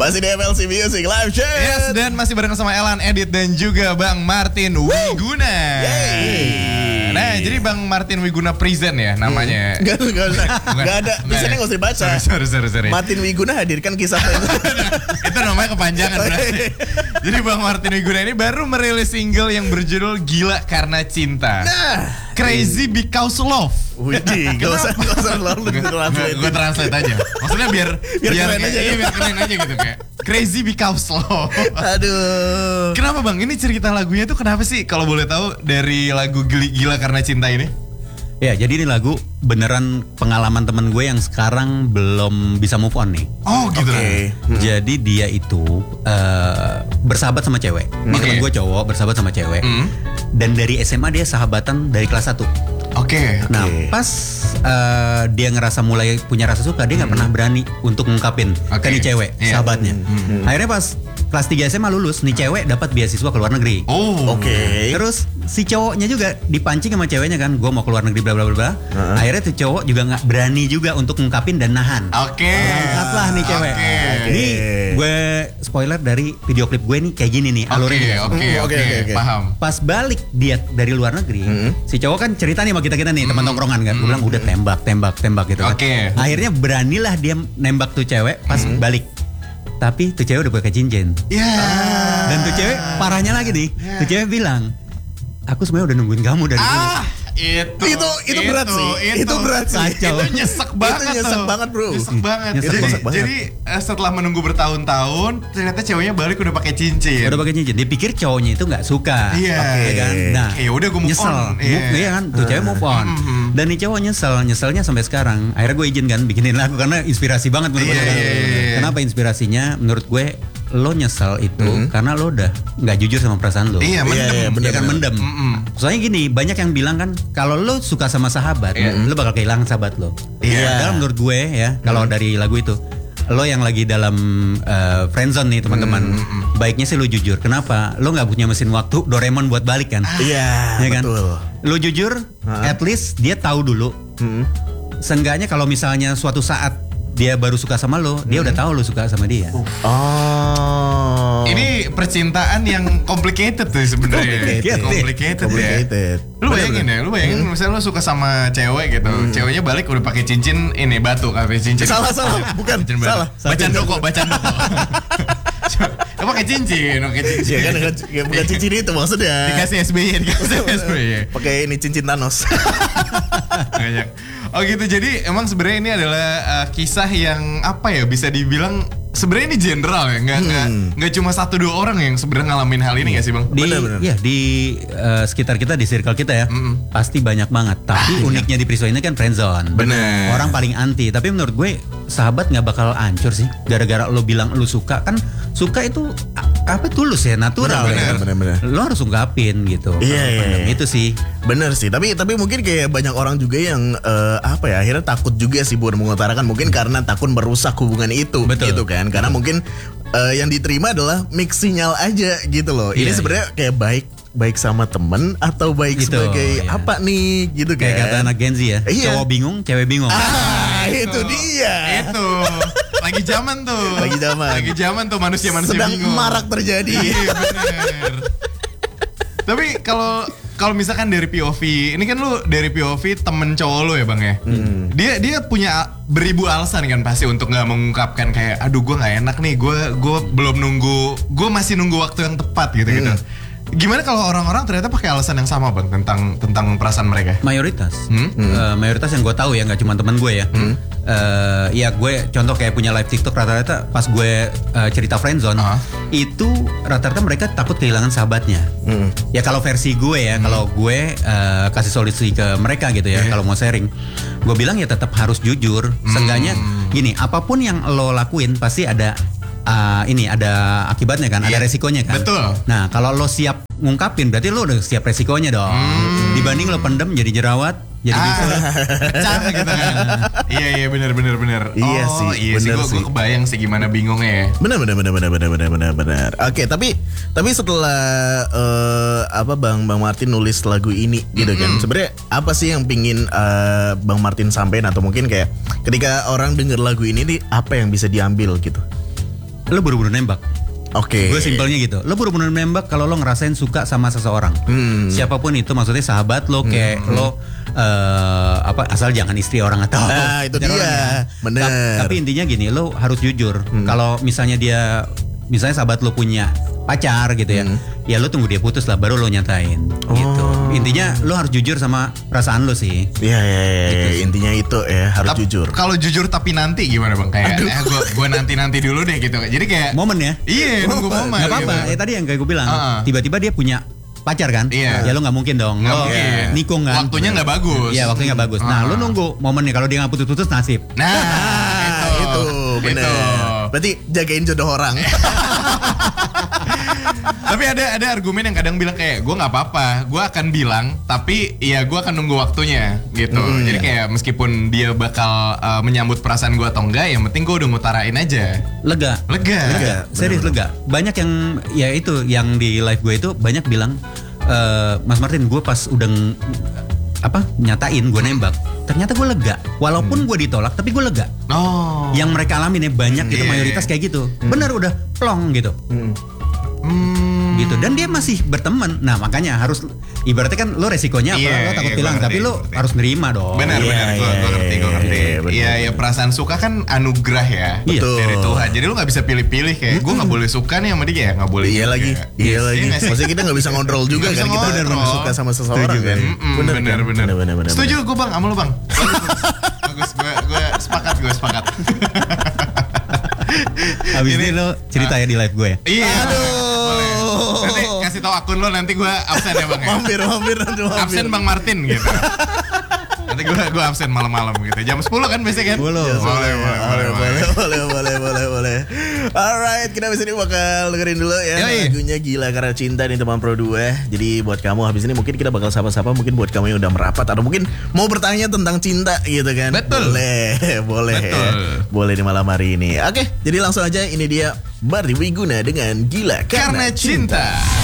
Masih di MLC Music Live Chat. Yes, dan masih bareng sama Elan, Edit, dan juga Bang Martin Wiguna. Nah, jadi Bang Martin Wiguna present ya namanya. Gak ada. Biasanya gak usah dibaca. Sorry. Martin Wiguna hadirkan kisah Itu namanya kepanjangan berarti. Jadi Bang Martin Wiguna ini baru merilis single yang berjudul Gila Karena Cinta. Crazy Because Love. Widih, gak usah lalu Gue translate aja. Maksudnya biar keren aja. Iya, biar keren aja gitu kayak Crazy Because Love. Aduh. Kenapa Bang? Ini cerita lagunya tuh kenapa sih? Kalau boleh tahu dari lagu Gila Karena Cinta ini? Ya, jadi ini lagu beneran pengalaman temen gue yang sekarang belum bisa move on nih. Oh gitu. Oke. Jadi dia itu bersahabat sama cewek. Ini temen gue cowok bersahabat sama cewek. Dan dari SMA dia sahabatan dari kelas 1. Oke. Nah pas dia ngerasa mulai punya rasa suka, dia gak pernah berani untuk ngungkapin ke nih cewek, sahabatnya. Akhirnya pas kelas 3 SMA lulus, nih cewek dapat beasiswa ke luar negeri. Oh. Oke. Terus si cowoknya juga dipancing sama ceweknya kan, gue mau ke luar negeri bla bla bla. Akhirnya tuh cowok juga nggak berani juga untuk ngungkapin dan nahan. Oke. Angkatlah nih cewek. Ini gue spoiler dari video klip gue nih kayak gini nih alurnya. Oke. Paham. Pas balik dia dari luar negeri, si cowok kan cerita nih sama kita nih teman tongkrongan kan. Gue bilang udah tembak gitu kan. Akhirnya beranilah dia nembak tuh cewek pas balik. Tapi tuh cewek udah pakai cincin. Dan tuh cewek parahnya lagi nih. Tuh cewek bilang, aku sebenarnya udah nungguin kamu dari dulu. Itu berat sih. Itu berat sih. Kacau. Itu nyesek banget. Itu nyesek banget, bro. Nyesek banget. Nyesek banget. Jadi setelah menunggu bertahun-tahun, ternyata ceweknya balik udah pakai cincin. Udah pakai cincin. Dia pikir cowoknya itu nggak suka. Iya. Ya kan? Nah, ya udah gue move nyesel. on. Iya kan? Tuh cewek move on. Dan nih cowok nyeselnya sampai sekarang. Akhirnya gue izin kan bikinin lagu karena inspirasi banget menurut gue. Kenapa inspirasinya? Menurut gue lo nyesel itu karena lo udah nggak jujur sama perasaan lo. Iya, mendem. Soalnya gini, banyak yang bilang kan kalau lo suka sama sahabat, lo bakal kehilangan sahabat lo. Padahal menurut gue ya, kalau dari lagu itu, lo yang lagi dalam friendzone nih teman-teman, baiknya sih lo jujur. Kenapa? Lo nggak punya mesin waktu Doraemon buat balik kan? Iya, ya kan? betul. Lo jujur, at least dia tahu dulu. Seenggaknya kalau misalnya suatu saat dia baru suka sama lo, dia udah tahu lo suka sama dia. Oh. Ini percintaan yang complicated tuh sebenarnya. Complicated. Lu bayangin misalnya lu suka sama cewek gitu, ceweknya balik udah pakai cincin ini batu kayak cincin. Salah, bukan. Salah. Bacaan doko. Pakai cincin. Ya kan bukan cincin itu maksudnya. Dikasih SBY. Pakai ini cincin Thanos. Oh gitu, jadi emang sebenarnya ini adalah kisah yang apa ya, bisa dibilang sebenarnya ini general ya, nggak cuma 1-2 orang yang sebenarnya ngalamin hal ini nggak sih Bang? Di sekitar kita, di circle kita ya, pasti banyak banget. Tapi uniknya di Priswa ini kan friendzone. Bener. Orang paling anti. Tapi menurut gue sahabat nggak bakal hancur sih gara-gara lo bilang lo suka. Kan suka itu tulus ya, natural. Bener. Lo harus ungkapin gitu. Iya. Itu sih. Bener sih. Tapi mungkin kayak banyak orang juga yang akhirnya takut juga sih buat mengutarakan, mungkin karena takut merusak hubungan itu. Betul. Gitu kan. Karena mungkin yang diterima adalah mix sinyal aja gitu loh. Ini sebenarnya kayak baik sama temen atau baik gitu, sebagai apa nih gitu kan. Kayak kata anak Gen Z ya, cowok bingung, cewek bingung. Itu dia. Itu lagi zaman tuh. Lagi zaman tuh manusia sedang bingung. marak terjadi. Iya bener. Tapi kalau misalkan dari POV, ini kan lu dari POV temen cowok lu ya Bang ya. Dia punya beribu alasan kan pasti untuk nggak mengungkapkan kayak, aduh gue nggak enak nih, gue belum nunggu, gue masih nunggu waktu yang tepat gitu. Gimana kalau orang-orang ternyata pakai alasan yang sama Bang tentang perasaan mereka? Mayoritas yang gue tahu ya, nggak cuma teman gue ya. Ya gue contoh kayak punya live TikTok, rata-rata pas gue cerita friendzone itu rata-rata mereka takut kehilangan sahabatnya. Ya kalau versi gue ya, kalau gue kasih solusi ke mereka gitu ya, kalau mau sharing, gue bilang ya tetap harus jujur. Seenggaknya gini, apapun yang lo lakuin pasti ada ada akibatnya kan, ada resikonya kan. Betul. Nah kalau lo siap ngungkapin berarti lo udah siap resikonya dong. Dibanding lo pendem jadi jerawat, jadi pecah gitu kan. Iya benar. Iya sih, gue kebayang sih gimana bingungnya ya. Benar. Oke, tapi setelah Bang Martin nulis lagu ini gitu kan, sebenarnya apa sih yang pingin Bang Martin sampein, atau mungkin kayak ketika orang denger lagu ini nih apa yang bisa diambil gitu? lo buru-buru nembak. Oke. Gue simpelnya gitu. Lo buru-buru nembak kalau lo ngerasain suka sama seseorang. Siapapun itu, maksudnya sahabat lo, kayak lo asal jangan istri orang atau itu dia. Bener. Tapi intinya gini, lo harus jujur. Kalau misalnya sahabat lo punya pacar gitu ya, ya lo tunggu dia putus lah, baru lo nyatain gitu. Intinya lo harus jujur sama perasaan lo sih. Iya. Intinya itu ya, harus jujur. Kalau jujur tapi nanti gimana bang? Kayak gue nanti dulu deh gitu. Jadi kayak momen ya. Iya, nunggu momen. Gak apa-apa. Tadi yang kayak gue bilang, tiba-tiba dia punya pacar kan? Iya. Ya lo nggak mungkin dong. Lo nikung kan? Waktunya nggak bagus. Iya, waktunya nggak bagus. Nah, lo nunggu momennya. Kalau dia nggak putus-putus, nasib. Nah, itu bener. Berarti jagain jodoh orang. Tapi ada argumen yang kadang bilang kayak gue nggak apa-apa, gue akan bilang, tapi ya gue akan nunggu waktunya gitu. Jadi kayak meskipun dia bakal menyambut perasaan gue atau enggak, yang penting gue udah ngutarain aja. Lega. Serius lega. Banyak yang ya itu yang di live gue itu banyak bilang, Mas Martin, gue pas udah nyatain gue nembak, ternyata gue lega. Walaupun gue ditolak, tapi gue lega. Yang mereka alamin ya banyak gitu, mayoritas kayak gitu. Bener udah plong gitu. Gitu, dan dia masih berteman. Nah makanya harus, ibaratnya kan lo resikonya apa, lo takut hilang, tapi lo harus nerima dong. Benar, gue ngerti. Iya, perasaan suka kan anugerah ya, betul, dari Tuhan. Jadi lo nggak bisa pilih-pilih kayak gue nggak boleh suka nih sama dia, ya nggak boleh. Iya lagi. Maksudnya kita nggak bisa ngontrol juga kan, kita benar suka sama seseorang kan. Benar. Setuju gue bang, sama lo bang. Bagus, gue sepakat. Abis ini lo cerita ya di live gue ya. Iya. Boleh. Nanti kasih tahu akun lo, nanti gue absen ya bang ya. Mampir. Absen Bang Martin gitu. Nanti gue absen malam-malam gitu. Jam 10 kan biasanya kan? 10. Boleh. Alright, kita abis ini bakal dengerin dulu ya lagunya Gila Karena Cinta nih teman Pro 2. Jadi buat kamu habis ini mungkin kita bakal sapa-sapa, mungkin buat kamu yang udah merapat atau mungkin mau bertanya tentang cinta gitu kan. Betul. Boleh. Boleh di malam hari ini. Oke, jadi langsung aja, ini dia Marty Wiguna dengan Gila Karena Cinta.